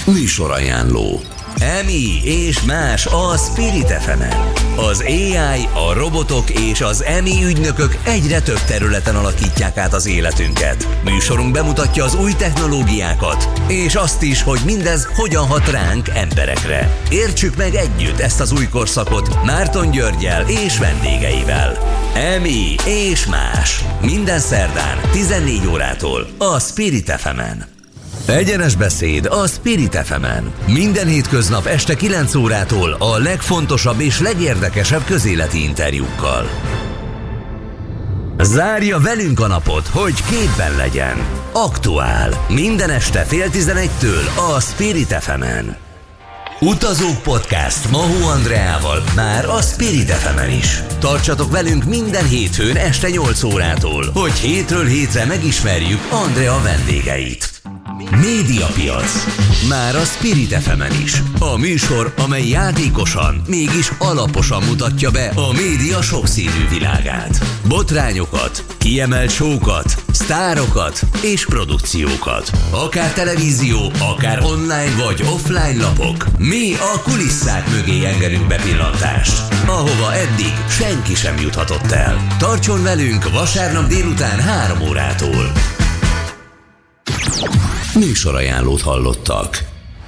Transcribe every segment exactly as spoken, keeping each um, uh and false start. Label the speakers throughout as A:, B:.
A: Műsorajánló. Emi és más a Spirit ef emen. Az á i, a robotok és az Emi ügynökök egyre több területen alakítják át az életünket. Műsorunk bemutatja az új technológiákat, és azt is, hogy mindez hogyan hat ránk, emberekre. Értsük meg együtt ezt az új korszakot Márton Györggyel és vendégeivel. Emi és más. Minden szerdán tizennégy órától a Spirit ef emen. Egyenes beszéd a Spirit ef emen. Minden hétköznap este kilenc órától a legfontosabb és legérdekesebb közéleti interjúkkal. Zárja velünk a napot, hogy képben legyen. Aktuál. Minden este fél tizenegytől a Spirit ef emen. Utazók Podcast Mahó Andreával már a Spirit ef emen is. Tartsatok velünk minden hétfőn este nyolc órától, hogy hétről hétre megismerjük Andrea vendégeit. Médiapiac. Már a Spirit ef emen is. A műsor, amely játékosan, mégis alaposan mutatja be a média sokszínű világát. Botrányokat, kiemelt show-kat, sztárokat és produkciókat. Akár televízió, akár online vagy offline lapok. Mi a kulisszák mögé engedünk bepillantást, ahova eddig senki sem juthatott el. Tartson velünk vasárnap délután három órától. Műsorajánlót hallottak.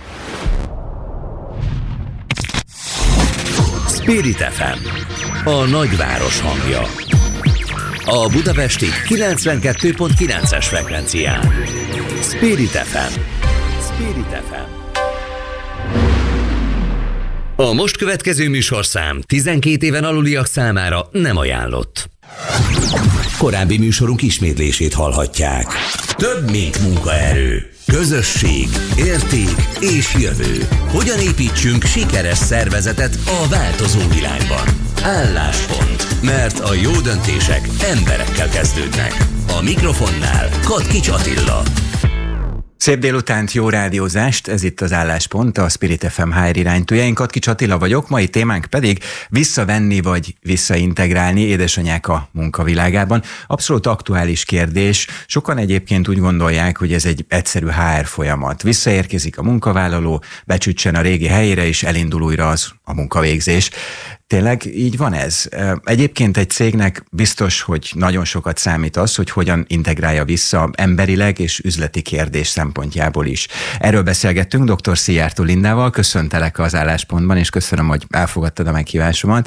A: Spirit ef em, a nagyváros hangja. A budapesti kilencvenkettő pont kilences frekvencián. Spirit ef em. Spirit ef em. A most következő műsorszám tizenkét éven aluliak számára nem ajánlott. Korábbi műsorunk ismétlését hallhatják. Több, mint munkaerő. Közösség, érték és jövő. Hogyan építsünk sikeres szervezetet a változó világban? Álláspont. Mert a jó döntések emberekkel kezdődnek. A mikrofonnál Katkics Attila.
B: Szép délutánt, jó rádiózást, ez itt az Álláspont, a Spirit ef em há er irányítója. Én Katkics Attila vagyok, mai témánk pedig visszavenni vagy visszaintegrálni édesanyák a munkavilágában. Abszolút aktuális kérdés. Sokan egyébként úgy gondolják, hogy ez egy egyszerű há er folyamat. Visszaérkezik a munkavállaló, becsütsen a régi helyére, és elindul újra az a munkavégzés. Tényleg így van ez? Egyébként egy cégnek biztos, hogy nagyon sokat számít az, hogy hogyan integrálja vissza emberileg és üzleti kérdés szempontjából is. Erről beszélgettünk dr. Szijjártó Lindával, köszöntelek az Álláspontban, és köszönöm, hogy elfogadtad a meghívásomat.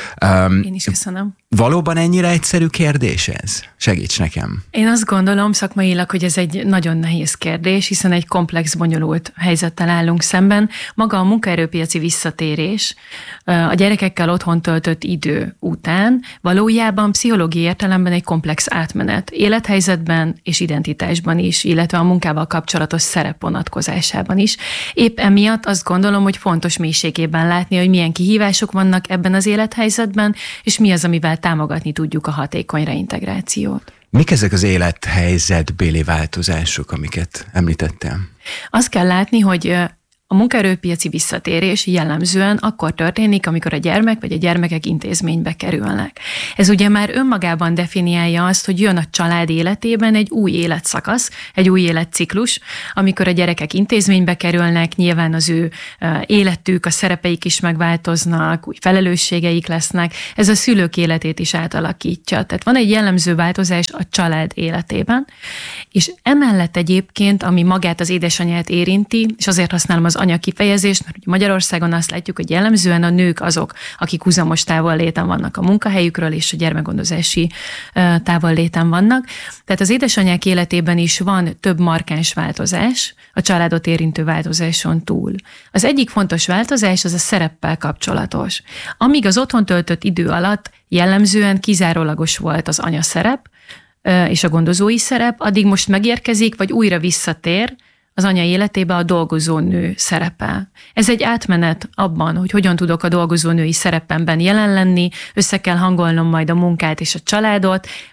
C: Én is köszönöm.
B: Valóban ennyire egyszerű kérdés ez? Segíts nekem.
C: Én azt gondolom szakmailag, hogy ez egy nagyon nehéz kérdés, hiszen egy komplex, bonyolult helyzettel állunk szemben. Maga a munkaerőpiaci visszatérés a gyerekekkel otthon töltött idő után valójában pszichológiai értelemben egy komplex átmenet. Élethelyzetben és identitásban is, illetve a munkával kapcsolatos szerep vonatkozásában is. Épp emiatt azt gondolom, hogy fontos mélységében látni, hogy milyen kihívások vannak ebben az élethelyzetben, és mi az, amivel támogatni tudjuk a hatékony reintegrációt.
B: Mik ezek az élethelyzetbéli változások, amiket említettem?
C: Azt kell látni, hogy a munkaerőpiaci visszatérés jellemzően akkor történik, amikor a gyermek vagy a gyermekek intézménybe kerülnek. Ez ugye már önmagában definiálja azt, hogy jön a család életében egy új életszakasz, egy új életciklus, amikor a gyerekek intézménybe kerülnek, nyilván az ő életük, a szerepeik is megváltoznak, új felelősségeik lesznek, ez a szülők életét is átalakítja. Tehát van egy jellemző változás a család életében, és emellett egyébként, ami magát az édesanyját érinti, és azért használom az anya kifejezést, mert Magyarországon azt látjuk, hogy jellemzően a nők azok, akik húzamos távolléten vannak a munkahelyükről, és a gyermekgondozási távolléten vannak. Tehát az édesanyák életében is van több markáns változás, a családot érintő változáson túl. Az egyik fontos változás az a szereppel kapcsolatos. Amíg az otthon töltött idő alatt jellemzően kizárólagos volt az anya szerep és a gondozói szerep, addig most megérkezik, vagy újra visszatér az anya életébe a dolgozó nő szerepe. Ez egy átmenet abban, hogy hogyan tudok a dolgozó női szerepemben jelen lenni, össze kell hangolnom majd a munkát és a családot,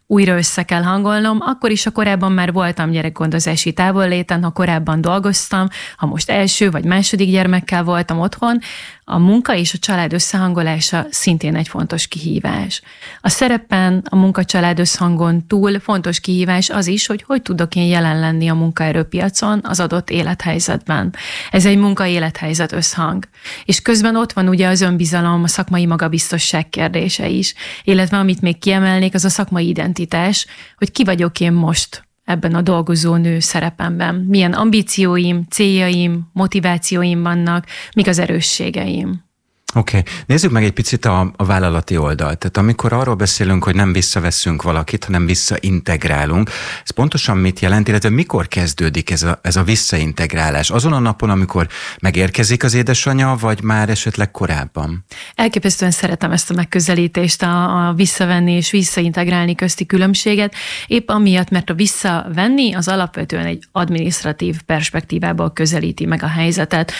C: újra össze kell hangolnom, akkor is, ha korábban már voltam gyerekgondozási távolléten, ha korábban dolgoztam, ha most első vagy második gyermekkel voltam otthon, a munka és a család összehangolása szintén egy fontos kihívás. A szerepen, a munka-család összhangon túl fontos kihívás az is, hogy hogy tudok én jelen lenni a munkaerőpiacon az adott élethelyzetben. Ez egy munka-élethelyzet összhang. És közben ott van ugye az önbizalom, a szakmai magabiztosság kérdése is, illetve amit még kiemelnék, az a szakmai identitás, hogy ki vagyok én most ebben a dolgozó nő szerepemben. Milyen ambícióim, céljaim, motivációim vannak, mik az erősségeim.
B: Oké, okay. Nézzük meg egy picit a, a vállalati oldalt. Tehát amikor arról beszélünk, hogy nem visszaveszünk valakit, hanem visszaintegrálunk, ez pontosan mit jelent, illetve mikor kezdődik ez a, ez a visszaintegrálás? Azon a napon, amikor megérkezik az édesanyja, vagy már esetleg korábban?
C: Elképesztően szeretem ezt a megközelítést, a, a visszavenni és visszaintegrálni közti különbséget, épp amiatt, mert a visszavenni az alapvetően egy adminisztratív perspektívából közelíti meg a helyzetet,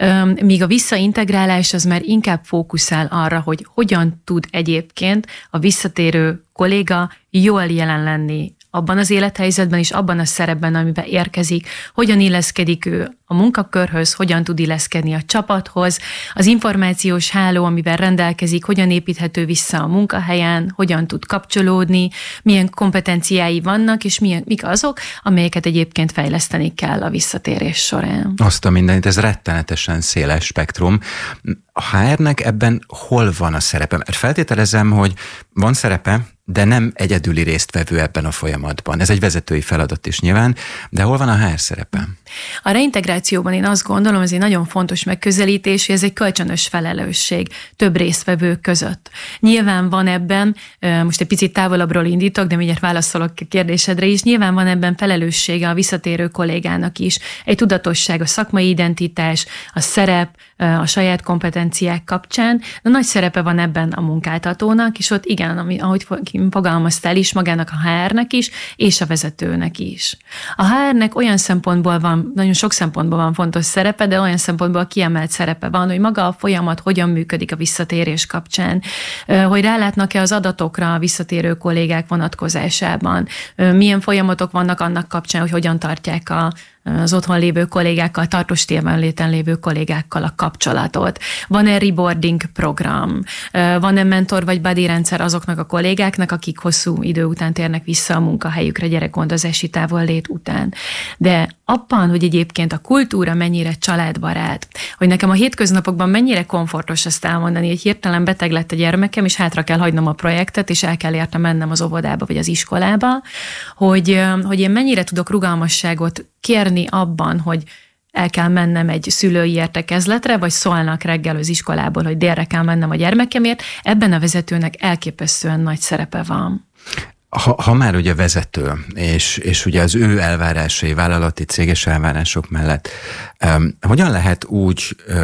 C: míg a visszaintegrálás az már inkább fókuszál arra, hogy hogyan tud egyébként a visszatérő kolléga jól jelen lenni abban az élethelyzetben és abban a szerepben, amiben érkezik, hogyan illeszkedik ő a munkakörhöz, hogyan tud illeszkedni a csapathoz, az információs háló, amivel rendelkezik, hogyan építhető vissza a munkahelyen, hogyan tud kapcsolódni, milyen kompetenciái vannak, és milyen, mik azok, amelyeket egyébként fejleszteni kell a visszatérés során.
B: Azt a mindenit, ez rettenetesen széles spektrum. A há er-nek ebben hol van a szerepe? Mert feltételezem, hogy van szerepe, de nem egyedüli résztvevő ebben a folyamatban. Ez egy vezetői feladat is nyilván, de hol van a há er szerepe?
C: A reintegrációban én azt gondolom, ez egy nagyon fontos megközelítés, hogy ez egy kölcsönös felelősség több résztvevő között. Nyilván van ebben, most egy picit távolabbról indítok, de mindjárt válaszolok a kérdésedre is, nyilván van ebben felelőssége a visszatérő kollégának is. Egy tudatosság, a szakmai identitás, a szerep, a saját kompetenciák kapcsán, de nagy szerepe van ebben a munkáltatónak, és ott igen, ami, ahogy fogalmaztál is, magának a há er-nek is, és a vezetőnek is. A há er-nek olyan szempontból van, nagyon sok szempontból van fontos szerepe, de olyan szempontból kiemelt szerepe van, hogy maga a folyamat hogyan működik a visszatérés kapcsán, hogy rálátnak-e az adatokra a visszatérő kollégák vonatkozásában, milyen folyamatok vannak annak kapcsán, hogy hogyan tartják a az otthon lévő kollégákkal, tartós térben léten lévő kollégákkal a kapcsolatot. Van-e reboarding program? Van-e mentor vagy buddy rendszer azoknak a kollégáknak, akik hosszú idő után térnek vissza a munkahelyükre gyerekgondozási távollét után? De abban, hogy egyébként a kultúra mennyire családbarát, hogy nekem a hétköznapokban mennyire komfortos ezt elmondani, hogy hirtelen beteg lett a gyermekem, és hátra kell hagynom a projektet, és el kell érte mennem az óvodába vagy az iskolába, hogy, hogy én mennyire tudok rugalmasságot kérni abban, hogy el kell mennem egy szülői értekezletre, vagy szólnak reggel az iskolából, hogy délre kell mennem a gyermekemért, ebben a vezetőnek elképesztően nagy szerepe van.
B: Ha, ha már ugye vezető, és, és ugye az ő elvárásai, vállalati, céges elvárások mellett, um, hogyan lehet úgy uh,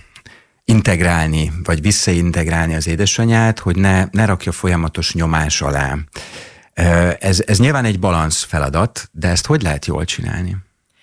B: integrálni, vagy visszaintegrálni az édesanyját, hogy ne, ne rakja folyamatos nyomás alá? Uh, ez, ez nyilván egy balansz feladat, de ezt hogy lehet jól csinálni?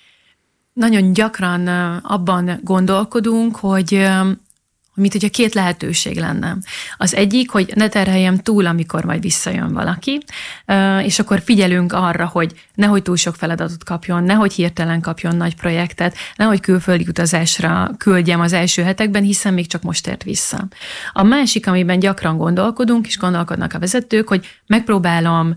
C: Nagyon gyakran abban gondolkodunk, hogy mint hogyha két lehetőség lenne. Az egyik, hogy ne terheljem túl, amikor majd visszajön valaki, és akkor figyelünk arra, hogy nehogy túl sok feladatot kapjon, nehogy hirtelen kapjon nagy projektet, nehogy külföldi utazásra küldjem az első hetekben, hiszen még csak most ért vissza. A másik, amiben gyakran gondolkodunk, és gondolkodnak a vezetők, hogy megpróbálom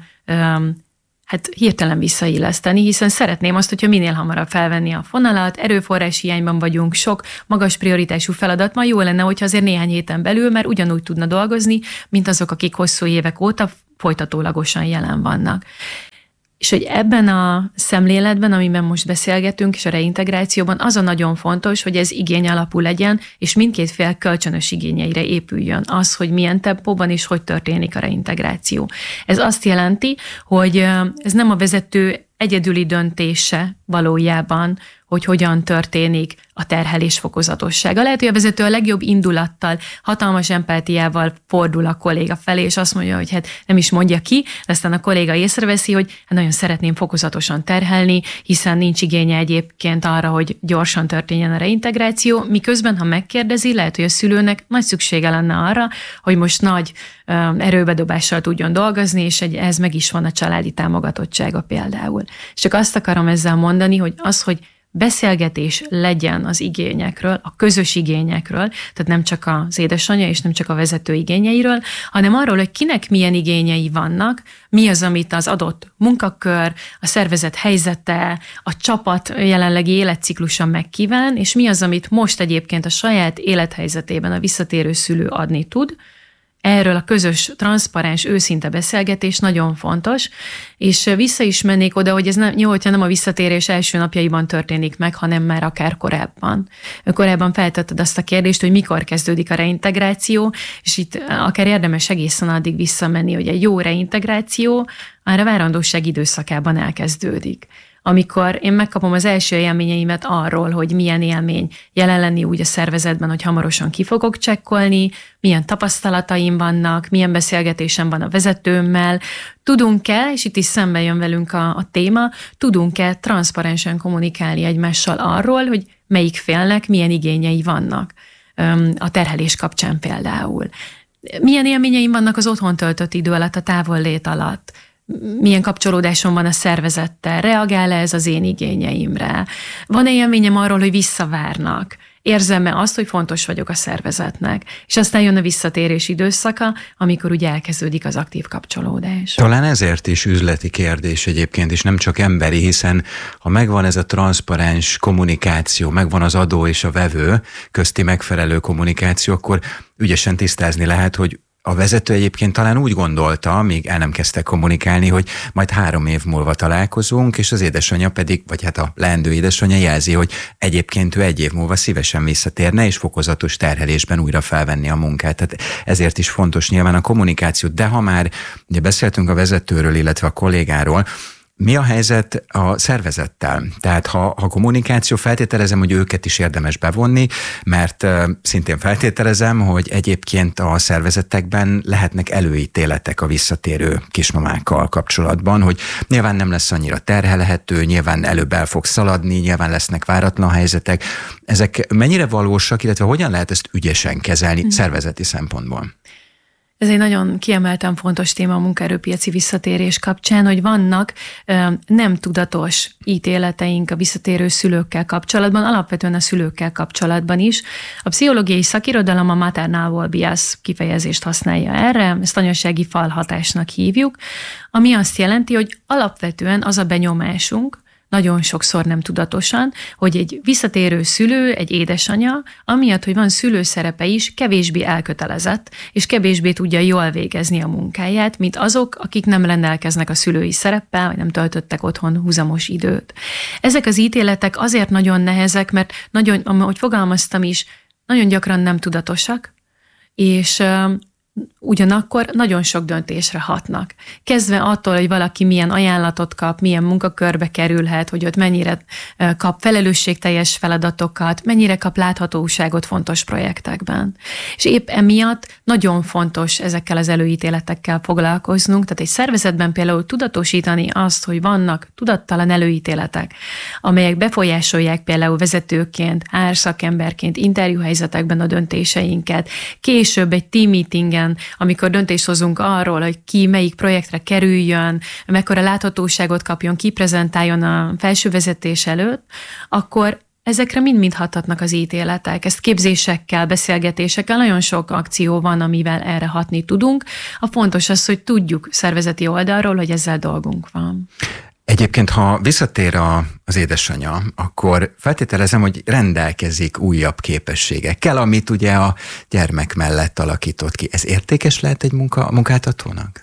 C: hát hirtelen visszailleszteni, hiszen szeretném azt, hogyha minél hamarabb felvenni a fonalat, erőforrás hiányban vagyunk, sok magas prioritású feladat, ma jó lenne, hogyha azért néhány héten belül, mert ugyanúgy tudna dolgozni, mint azok, akik hosszú évek óta folytatólagosan jelen vannak. És hogy ebben a szemléletben, amiben most beszélgetünk, és a reintegrációban az a nagyon fontos, hogy ez igény alapú legyen, és mindkét fél kölcsönös igényeire épüljön az, hogy milyen tempóban és hogy történik a reintegráció. Ez azt jelenti, hogy ez nem a vezető egyedüli döntése valójában, hogy hogyan történik a terhelés fokozatossága. Lehet, hogy a vezető a legjobb indulattal, hatalmas empátiával fordul a kolléga felé, és azt mondja, hogy hát nem is mondja ki, de aztán a kolléga észreveszi, hogy hát nagyon szeretném fokozatosan terhelni, hiszen nincs igénye egyébként arra, hogy gyorsan történjen a reintegráció, miközben, ha megkérdezi, lehet, hogy a szülőnek nagy szüksége lenne arra, hogy most nagy erőbedobással tudjon dolgozni, és egy, ez meg is van a családi támogatottsága például. És csak azt akarom ezzel mondani, hogy az, hogy beszélgetés legyen az igényekről, a közös igényekről, tehát nem csak az édesanyja és nem csak a vezető igényeiről, hanem arról, hogy kinek milyen igényei vannak, mi az, amit az adott munkakör, a szervezet helyzete, a csapat jelenlegi életciklusa megkíván, és mi az, amit most egyébként a saját élethelyzetében a visszatérő szülő adni tud. Erről a közös, transzparens, őszinte beszélgetés nagyon fontos, és vissza is mennék oda, hogy ez nem, jó, hogyha nem a visszatérés első napjaiban történik meg, hanem már akár korábban. Korábban feltetted azt a kérdést, hogy mikor kezdődik a reintegráció, és itt akár érdemes egészen addig visszamenni, hogy egy jó reintegráció már a várandóság időszakában elkezdődik. Amikor én megkapom az első élményeimet arról, hogy milyen élmény jelen lenni úgy a szervezetben, hogy hamarosan ki fogok csekkolni, milyen tapasztalataim vannak, milyen beszélgetésem van a vezetőmmel, tudunk-e, és itt is szembe jön velünk a, a téma, tudunk-e transzparensen kommunikálni egymással arról, hogy melyik félnek milyen igényei vannak a terhelés kapcsán például. Milyen élményeim vannak az otthon töltött idő alatt, a távollét alatt, milyen kapcsolódásom van a szervezettel, reagál-e ez az én igényeimre, van-e élményem arról, hogy visszavárnak, érzem-e azt, hogy fontos vagyok a szervezetnek, és aztán jön a visszatérés időszaka, amikor ugye elkezdődik az aktív kapcsolódás.
B: Talán ezért is üzleti kérdés egyébként, és nem csak emberi, hiszen ha megvan ez a transzparens kommunikáció, megvan az adó és a vevő közti megfelelő kommunikáció, akkor ügyesen tisztázni lehet, hogy a vezető egyébként talán úgy gondolta, míg el nem kezdtek kommunikálni, hogy majd három év múlva találkozunk, és az édesanyja pedig, vagy hát a leendő édesanyja jelzi, hogy egyébként ő egy év múlva szívesen visszatérne, és fokozatos terhelésben újra felvenni a munkát. Tehát ezért is fontos nyilván a kommunikáció. De ha már ugye beszéltünk a vezetőről, illetve a kollégáról, mi a helyzet a szervezettel? Tehát ha, ha kommunikáció, feltételezem, hogy őket is érdemes bevonni, mert uh, szintén feltételezem, hogy egyébként a szervezetekben lehetnek előítéletek a visszatérő kismamákkal kapcsolatban, hogy nyilván nem lesz annyira terhelhető, nyilván előbb el fog szaladni, nyilván lesznek váratlan helyzetek. Ezek mennyire valósak, illetve hogyan lehet ezt ügyesen kezelni hmm. szervezeti szempontból?
C: Ez egy nagyon kiemelten fontos téma a munkaerőpiaci visszatérés kapcsán, hogy vannak ö, nem tudatos ítéleteink a visszatérő szülőkkel kapcsolatban, alapvetően a szülőkkel kapcsolatban is. A pszichológiai szakirodalom a maternal bias kifejezést használja erre, ezt anyasági falhatásnak hívjuk, ami azt jelenti, hogy alapvetően az a benyomásunk, nagyon sokszor nem tudatosan, hogy egy visszatérő szülő, egy édesanya, amiatt, hogy van szülőszerepe is, kevésbé elkötelezett, és kevésbé tudja jól végezni a munkáját, mint azok, akik nem rendelkeznek a szülői szereppel, vagy nem töltöttek otthon húzamos időt. Ezek az ítéletek azért nagyon nehezek, mert nagyon, ahogy fogalmaztam is, nagyon gyakran nem tudatosak, és ugyanakkor nagyon sok döntésre hatnak. Kezdve attól, hogy valaki milyen ajánlatot kap, milyen munkakörbe kerülhet, hogy ott mennyire kap felelősségteljes feladatokat, mennyire kap láthatóságot fontos projektekben. És épp emiatt nagyon fontos ezekkel az előítéletekkel foglalkoznunk, tehát egy szervezetben például tudatosítani azt, hogy vannak tudattalan előítéletek, amelyek befolyásolják például vezetőként, árszakemberként, interjúhelyzetekben a döntéseinket, később egy team meetingen, amikor döntést hozunk arról, hogy ki melyik projektre kerüljön, mekkora láthatóságot kapjon, ki prezentáljon a felső vezetés előtt, akkor ezekre mind-mind hathatnak az ítéletek. Ezt képzésekkel, beszélgetésekkel, nagyon sok akció van, amivel erre hatni tudunk. A fontos az, hogy tudjuk szervezeti oldalról, hogy ezzel dolgunk van.
B: Egyébként, ha visszatér a, az édesanyja, akkor feltételezem, hogy rendelkezik újabb képességekkel, amit ugye a gyermek mellett alakított ki. Ez értékes lehet egy munka, munkáltatónak?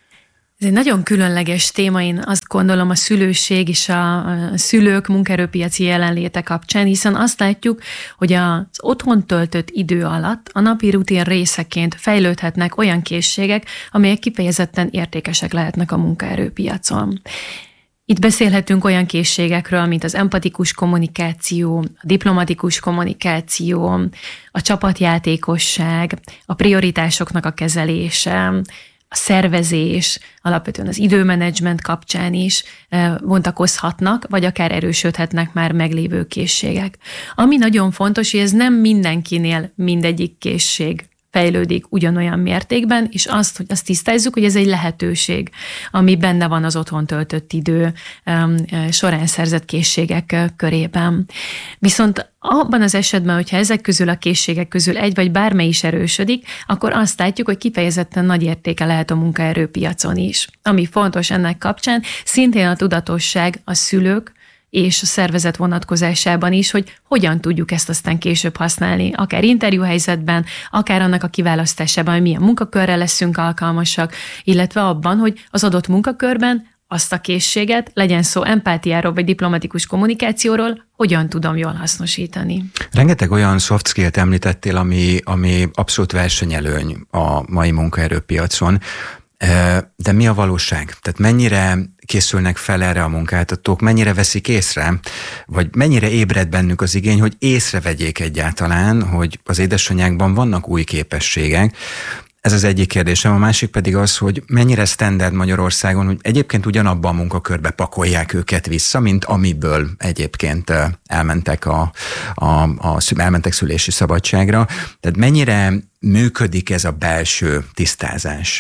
C: Ez egy nagyon különleges téma, én azt gondolom a szülőség és a szülők munkaerőpiaci jelenléte kapcsán, hiszen azt látjuk, hogy az otthon töltött idő alatt a napi rutin részeként fejlődhetnek olyan készségek, amelyek kifejezetten értékesek lehetnek a munkaerőpiacon. Itt beszélhetünk olyan készségekről, mint az empatikus kommunikáció, a diplomatikus kommunikáció, a csapatjátékosság, a prioritásoknak a kezelése, a szervezés, alapvetően az időmenedzsment kapcsán is bontakozhatnak, vagy akár erősödhetnek már meglévő készségek. Ami nagyon fontos, hogy ez nem mindenkinél mindegyik készség fejlődik ugyanolyan mértékben, és azt, hogy azt tisztázzuk, hogy ez egy lehetőség, ami benne van az otthon töltött idő során szerzett készségek körében. Viszont abban az esetben, hogyha ezek közül a készségek közül egy vagy bármely is erősödik, akkor azt látjuk, hogy kifejezetten nagy értéke lehet a munkaerőpiacon is. Ami fontos ennek kapcsán, szintén a tudatosság a szülők és a szervezet vonatkozásában is, hogy hogyan tudjuk ezt aztán később használni, akár interjúhelyzetben, akár annak a kiválasztásában, hogy milyen munkakörre leszünk alkalmasak, illetve abban, hogy az adott munkakörben azt a készséget, legyen szó empátiáról vagy diplomatikus kommunikációról, hogyan tudom jól hasznosítani.
B: Rengeteg olyan soft skill-t említettél, ami, ami abszolút versenyelőny a mai munkaerőpiacon. De mi a valóság? Tehát mennyire készülnek fel erre a munkáltatók, mennyire veszik észre, vagy mennyire ébred bennük az igény, hogy észrevegyék egyáltalán, hogy az édesanyákban vannak új képességek. Ez az egyik kérdésem, a másik pedig az, hogy mennyire standard Magyarországon, hogy egyébként ugyanabban a munkakörbe pakolják őket vissza, mint amiből egyébként elmentek, a, a, a, elmentek szülési szabadságra. Tehát mennyire működik ez a belső tisztázás?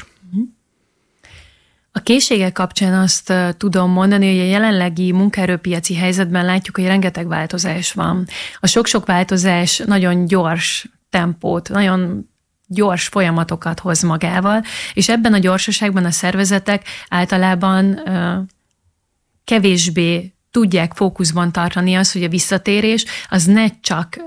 C: A készségek kapcsán azt tudom mondani, hogy a jelenlegi munkaerőpiaci helyzetben látjuk, hogy rengeteg változás van. A sok-sok változás nagyon gyors tempót, nagyon gyors folyamatokat hoz magával, és ebben a gyorsaságban a szervezetek általában kevésbé tudják fókuszban tartani azt, hogy a visszatérés az ne csak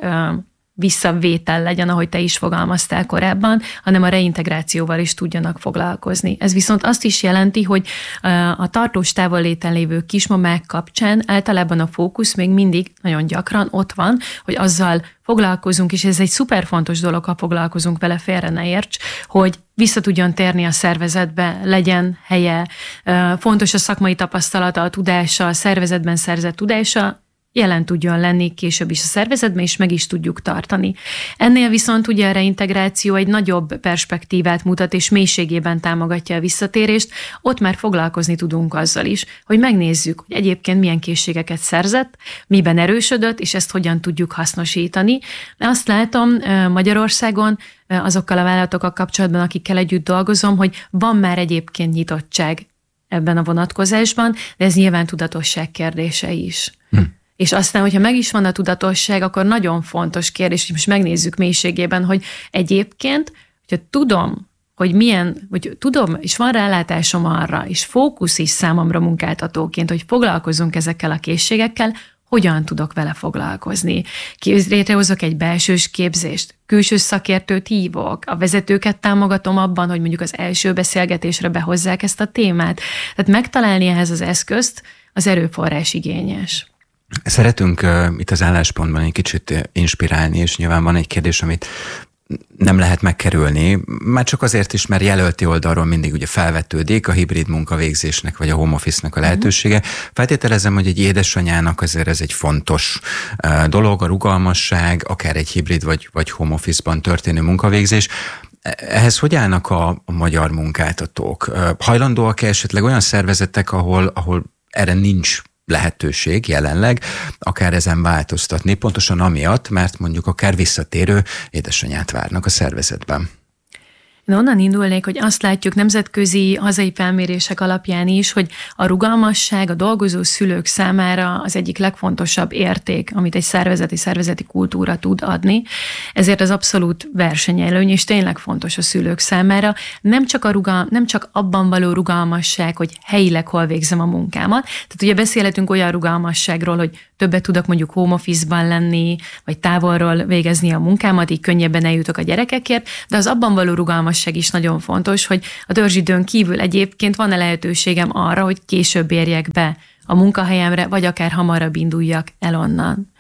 C: visszavétel legyen, ahogy te is fogalmaztál korábban, hanem a reintegrációval is tudjanak foglalkozni. Ez viszont azt is jelenti, hogy a tartós távolléten lévő kismamák kapcsán általában a fókusz még mindig nagyon gyakran ott van, hogy azzal foglalkozunk, és ez egy szuper fontos dolog, ha foglalkozunk vele, félre ne érts, hogy vissza tudjon térni a szervezetbe, legyen helye, fontos a szakmai tapasztalata, a tudása, a szervezetben szerzett tudása, jelen tudjon lenni később is a szervezetben, és meg is tudjuk tartani. Ennél viszont ugye a reintegráció egy nagyobb perspektívát mutat, és mélységében támogatja a visszatérést, ott már foglalkozni tudunk azzal is, hogy megnézzük, hogy egyébként milyen készségeket szerzett, miben erősödött, és ezt hogyan tudjuk hasznosítani. Azt látom Magyarországon azokkal a vállalatokkal kapcsolatban, akikkel együtt dolgozom, hogy van már egyébként nyitottság ebben a vonatkozásban, de ez nyilván tudatosság kérdése is. Hm. És aztán, hogyha meg is van a tudatosság, akkor nagyon fontos kérdés, hogy most megnézzük mélységében, hogy egyébként, hogyha tudom, hogy milyen, hogy tudom, és van rálátásom arra, és fókusz is számomra munkáltatóként, hogy foglalkozunk ezekkel a készségekkel, hogyan tudok vele foglalkozni. Létrehozok egy belsős képzést, külső szakértőt hívok, a vezetőket támogatom abban, hogy mondjuk az első beszélgetésre behozzák ezt a témát. Tehát megtalálni ehhez az eszközt, az erőforrás igényes.
B: Szeretünk uh, itt az álláspontban egy kicsit inspirálni, és nyilván van egy kérdés, amit nem lehet megkerülni, már csak azért is, mert jelölti oldalról mindig ugye felvetődik a hibrid munkavégzésnek, vagy a home office-nek a lehetősége. Mm. Feltételezem, hogy egy édesanyának azért ez egy fontos uh, dolog, a rugalmasság, akár egy hibrid vagy, vagy home office-ban történő munkavégzés. Ehhez hogy állnak a, a magyar munkáltatók? Uh, hajlandóak-e esetleg olyan szervezetek, ahol, ahol erre nincs lehetőség jelenleg, akár ezen változtatni, pontosan amiatt, mert mondjuk akár visszatérő édesanyát várnak a szervezetben.
C: Én onnan indulnék, hogy azt látjuk nemzetközi, hazai felmérések alapján is, hogy a rugalmasság a dolgozó szülők számára az egyik legfontosabb érték, amit egy szervezeti szervezeti kultúra tud adni. Ezért az abszolút versenyelőny, és tényleg fontos a szülők számára. Nem csak, a rugal, nem csak abban való rugalmasság, hogy helyileg hol végzem a munkámat. Tehát ugye beszélhetünk olyan rugalmasságról, hogy többet tudok mondjuk home office-ban lenni, vagy távolról végezni a munkámat, így könnyebben eljutok a gyerekekért, de az abban való rugalmasság is nagyon fontos, hogy a törzsidőn kívül egyébként van-e lehetőségem arra, hogy később érjek be a munkahelyemre, vagy akár hamarabb induljak el onnan.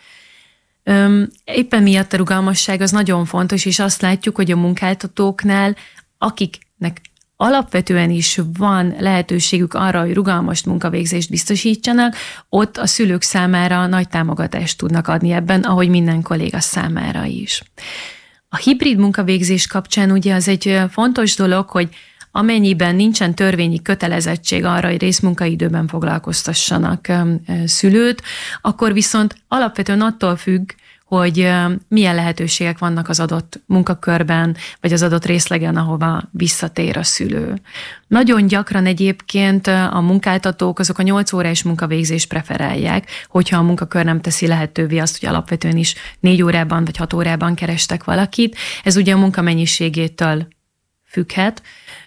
C: Éppen miatt a rugalmasság az nagyon fontos, és azt látjuk, hogy a munkáltatóknál, akiknek alapvetően is van lehetőségük arra, hogy rugalmas munkavégzést biztosítsanak, ott a szülők számára nagy támogatást tudnak adni ebben, ahogy minden kolléga számára is. A hibrid munkavégzés kapcsán ugye az egy fontos dolog, hogy amennyiben nincsen törvényi kötelezettség arra, hogy részmunkaidőben foglalkoztassanak szülőt, akkor viszont alapvetően attól függ, hogy milyen lehetőségek vannak az adott munkakörben, vagy az adott részlegen, ahova visszatér a szülő. Nagyon gyakran egyébként a munkáltatók azok a nyolc órás munkavégzést preferálják, hogyha a munkakör nem teszi lehetővé azt, hogy alapvetően is négy órában vagy hat órában kerestek valakit. Ez ugye a munkamennyiségétől függhet.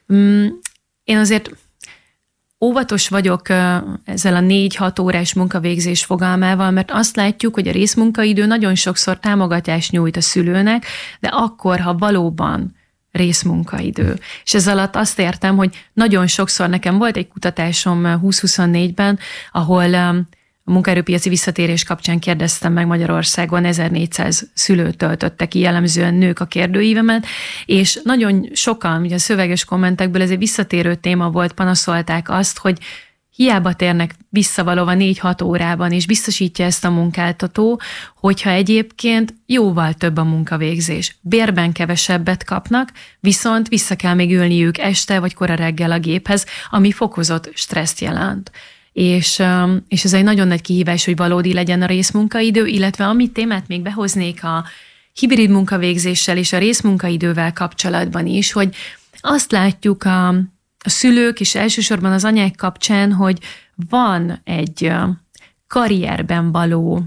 C: Én azért óvatos vagyok ezzel a négy-hat órás munkavégzés fogalmával, mert azt látjuk, hogy a részmunkaidő nagyon sokszor támogatást nyújt a szülőnek, de akkor, ha valóban részmunkaidő. És ez alatt azt értem, hogy nagyon sokszor nekem volt egy kutatásom húsz-huszonnégyben, ahol a munkaerőpiaci visszatérés kapcsán kérdeztem meg Magyarországon, ezernégyszáz szülőt töltöttek ki, jellemzően nők a kérdőívemet, és nagyon sokan, ugye a szöveges kommentekből ez egy visszatérő téma volt, panaszolták azt, hogy hiába térnek vissza valóban négy-hat órában, és biztosítja ezt a munkáltató, hogyha egyébként jóval több a munkavégzés. Bérben kevesebbet kapnak, viszont vissza kell még ülniük este vagy kora reggel a géphez, ami fokozott stresszt jelent. És, és ez egy nagyon nagy kihívás, hogy valódi legyen a részmunkaidő, illetve amit témát még behoznék a hibrid munkavégzéssel és a részmunkaidővel kapcsolatban is, hogy azt látjuk a, a szülők és elsősorban az anyák kapcsán, hogy van egy karrierben való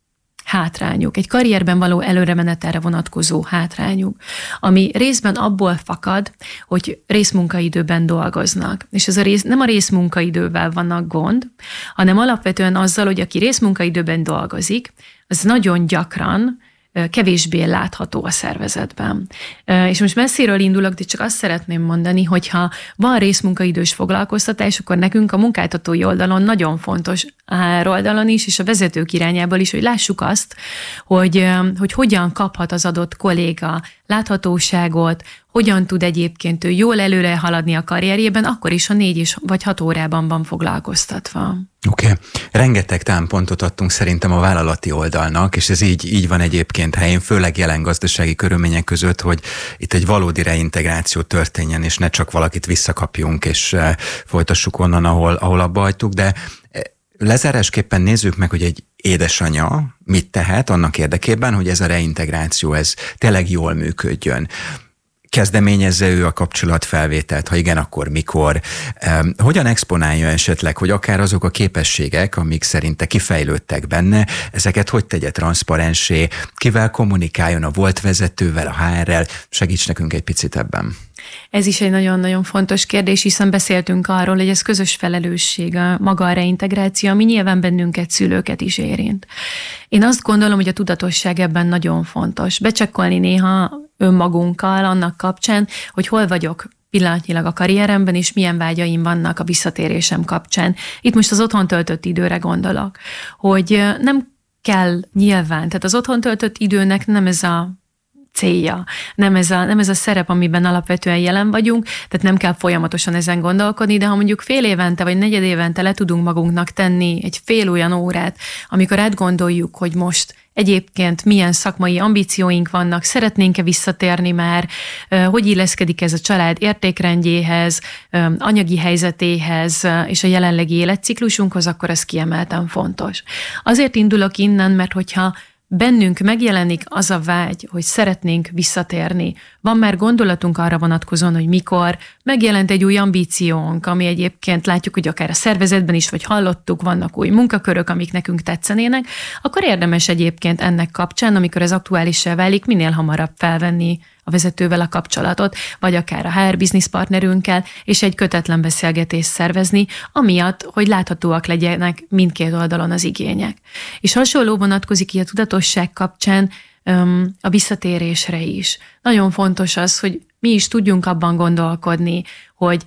C: hátrányuk, egy karrierben való előremenetelre vonatkozó hátrányuk, ami részben abból fakad, hogy részmunkaidőben dolgoznak. És ez a rész, nem a részmunkaidővel vannak gond, hanem alapvetően azzal, hogy aki részmunkaidőben dolgozik, az nagyon gyakran kevésbé látható a szervezetben. És most messziről indulok, de csak azt szeretném mondani, hogyha van részmunkaidős foglalkoztatás, akkor nekünk a munkáltatói oldalon nagyon fontos, a há er oldalon is, és a vezetők irányából is, hogy lássuk azt, hogy, hogy hogyan kaphat az adott kolléga láthatóságot, hogyan tud egyébként ő jól előre haladni a karrierjében, akkor is, ha négy és vagy hat órában van foglalkoztatva.
B: Oké. Okay. Rengeteg támpontot adtunk szerintem a vállalati oldalnak, és ez így, így van egyébként helyén, főleg jelen gazdasági körülmények között, hogy itt egy valódi reintegráció történjen, és ne csak valakit visszakapjunk, és folytassuk onnan, ahol, ahol abba hagytuk, de lezárásképpen nézzük meg, hogy egy édesanya mit tehet annak érdekében, hogy ez a reintegráció ez tényleg jól működjön. Kezdeményezze ő a kapcsolatfelvételt, ha igen, akkor mikor? Hogyan exponálja esetleg, hogy akár azok a képességek, amik szerinte kifejlődtek benne, ezeket hogy tegye transzparensé, kivel kommunikáljon, a volt vezetővel, a há er-rel? Segíts nekünk egy picit ebben.
C: Ez is egy nagyon-nagyon fontos kérdés, hiszen beszéltünk arról, hogy ez közös felelősség, a maga a reintegráció, ami nyilván bennünket, szülőket is érint. Én azt gondolom, hogy a tudatosság ebben nagyon fontos. Becsekkolni néha önmagunkkal annak kapcsán, hogy hol vagyok pillanatnyilag a karrieremben, és milyen vágyaim vannak a visszatérésem kapcsán. Itt most az otthon töltött időre gondolok, hogy nem kell nyilván, tehát az otthon töltött időnek nem ez a célja, nem ez, a, nem ez a szerep, amiben alapvetően jelen vagyunk, tehát nem kell folyamatosan ezen gondolkodni, de ha mondjuk fél évente vagy negyed évente le tudunk magunknak tenni egy fél olyan órát, amikor átgondoljuk, hogy most egyébként milyen szakmai ambícióink vannak, szeretnénk-e visszatérni már, hogy illeszkedik ez a család értékrendjéhez, anyagi helyzetéhez és a jelenlegi életciklusunkhoz, akkor ez kiemelten fontos. Azért indulok innen, mert hogyha bennünk megjelenik az a vágy, hogy szeretnénk visszatérni. Van már gondolatunk arra vonatkozóan, hogy mikor, megjelent egy új ambíciónk, ami egyébként látjuk, hogy akár a szervezetben is, vagy hallottuk, vannak új munkakörök, amik nekünk tetszenének, akkor érdemes egyébként ennek kapcsán, amikor ez aktuálissá válik, minél hamarabb felvenni a vezetővel a kapcsolatot, vagy akár a há er business partnerünkkel, és egy kötetlen beszélgetést szervezni, amiatt, hogy láthatóak legyenek mindkét oldalon az igények. És hasonló vonatkozik ki a tudatosság kapcsán öm, a visszatérésre is. Nagyon fontos az, hogy mi is tudjunk abban gondolkodni, hogy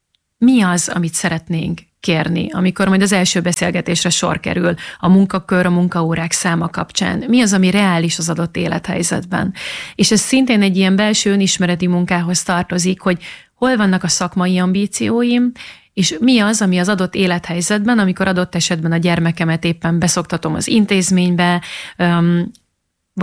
C: mi az, amit szeretnénk kérni, amikor majd az első beszélgetésre sor kerül a munkakör, a munkaórák száma kapcsán. Mi az, ami reális az adott élethelyzetben? És ez szintén egy ilyen belső önismereti munkához tartozik, hogy hol vannak a szakmai ambícióim, és mi az, ami az adott élethelyzetben, amikor adott esetben a gyermekemet éppen beszoktatom az intézménybe, öm,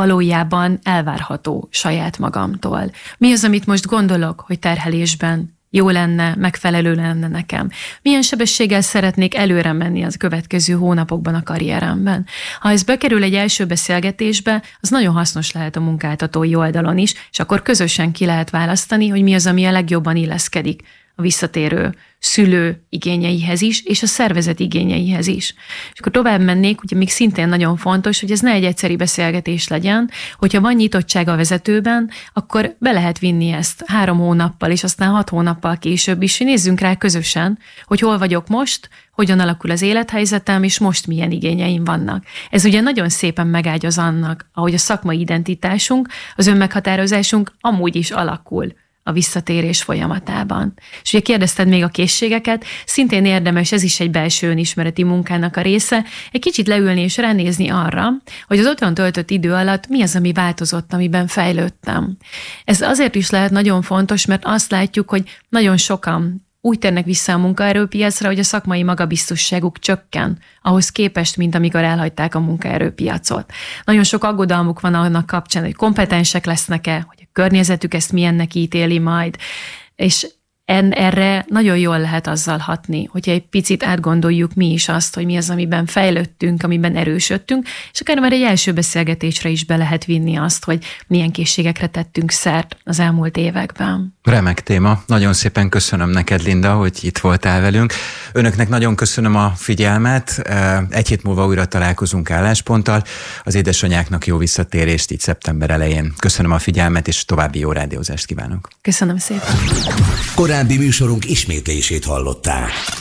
C: valójában elvárható saját magamtól. Mi az, amit most gondolok, hogy terhelésben jó lenne, megfelelő lenne nekem. Milyen sebességgel szeretnék előre menni az következő hónapokban a karrieremben. Ha ez bekerül egy első beszélgetésbe, az nagyon hasznos lehet a munkáltatói oldalon is, és akkor közösen ki lehet választani, hogy mi az, ami a legjobban illeszkedik a visszatérő szülő igényeihez is, és a szervezet igényeihez is. És akkor tovább mennék, ugye még szintén nagyon fontos, hogy ez ne egy egyszeri beszélgetés legyen, hogyha van nyitottság a vezetőben, akkor be lehet vinni ezt három hónappal, és aztán hat hónappal később is, nézzünk rá közösen, hogy hol vagyok most, hogyan alakul az élethelyzetem, és most milyen igényeim vannak. Ez ugye nagyon szépen megágyaz annak, ahogy a szakmai identitásunk, az önmeghatározásunk amúgy is alakul a visszatérés folyamatában. És ugye kérdezted még a készségeket, szintén érdemes, ez is egy belső önismereti munkának a része, egy kicsit leülni és ránézni arra, hogy az otthon töltött idő alatt mi az, ami változott, amiben fejlődtem. Ez azért is lehet nagyon fontos, mert azt látjuk, hogy nagyon sokan úgy térnek vissza a munkaerőpiacra, hogy a szakmai magabiztosságuk csökken, ahhoz képest, mint amikor elhagyták a munkaerőpiacot. Nagyon sok aggodalmuk van annak kapcsán, hogy kompetensek lesznek-e, hogy a környezetük ezt milyennek ítéli majd, és erre nagyon jól lehet azzal hatni, hogyha egy picit átgondoljuk mi is azt, hogy mi az, amiben fejlődtünk, amiben erősödtünk, és akár már egy első beszélgetésre is be lehet vinni azt, hogy milyen készségekre tettünk szert az elmúlt években.
B: Remek téma. Nagyon szépen köszönöm neked, Linda, hogy itt voltál velünk. Önöknek nagyon köszönöm a figyelmet. Egy hét múlva újra találkozunk állásponttal. Az édesanyáknak jó visszatérést így szeptember elején. Köszönöm a figyelmet, és további jó rádiózást kívánok.
C: Köszönöm szépen.
A: Korábbi műsorunk ismétlését hallották.